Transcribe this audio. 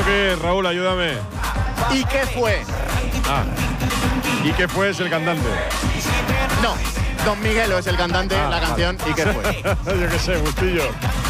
qué es, Raúl? Ayúdame. ¿Y qué fue? Ah. ¿Y qué fue? Es el cantante. No, Don Miguelo es el cantante, la canción ¿Y qué fue? Yo qué sé, Bustillo.